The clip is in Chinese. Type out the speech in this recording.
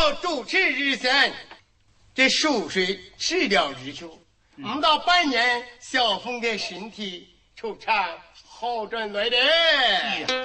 主持日生，这数水吃了日久，不到半年，小凤的身体出场好转来了。